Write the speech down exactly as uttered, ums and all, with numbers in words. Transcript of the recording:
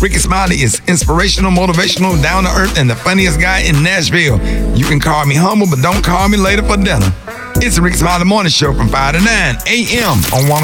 Rickey Smiley is inspirational, motivational, down to earth, and the funniest guy in Nashville. You can call me humble, but don't call me later for dinner. It's the Rickey Smiley Morning Show from five to nine a.m. on one